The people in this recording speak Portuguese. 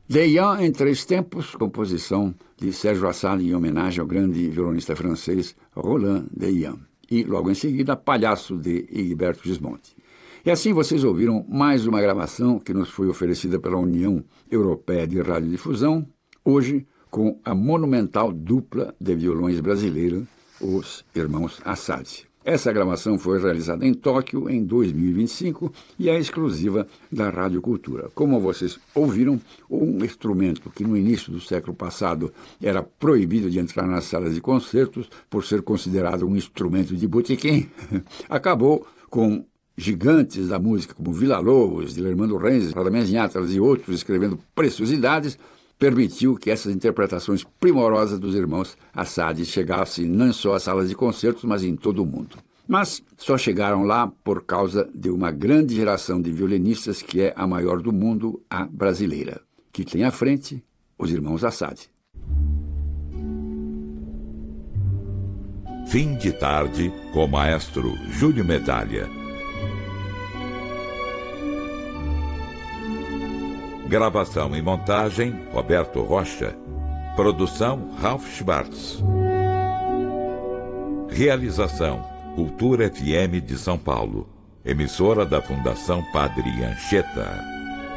Deillan em Três Tempos, composição de Sérgio Assad em homenagem ao grande violonista francês Roland Deillan. E, logo em seguida, Palhaço, de Egberto Gismonti. E assim vocês ouviram mais uma gravação que nos foi oferecida pela União Europeia de Radiodifusão, hoje com a monumental dupla de violões brasileira, os irmãos Assad. Essa gravação foi realizada em Tóquio em 2025 e é exclusiva da Rádio Cultura. Como vocês ouviram, um instrumento que no início do século passado era proibido de entrar nas salas de concertos por ser considerado um instrumento de botequim, acabou com gigantes da música como Villa-Lobos, Dilermando Renzi, Radamés Inhatlas e outros escrevendo preciosidades, permitiu que essas interpretações primorosas dos irmãos Assad chegassem não só às salas de concertos, mas em todo o mundo. Mas só chegaram lá por causa de uma grande geração de violinistas que é a maior do mundo, a brasileira, que tem à frente os irmãos Assad. Fim de tarde com o maestro Júlio Medalha. Gravação e montagem, Roberto Rocha. Produção, Ralph Schwartz. Realização, Cultura FM de São Paulo. Emissora da Fundação Padre Anchieta.